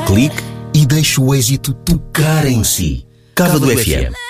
clique e deixe o êxito tocar em si. Cava do FM.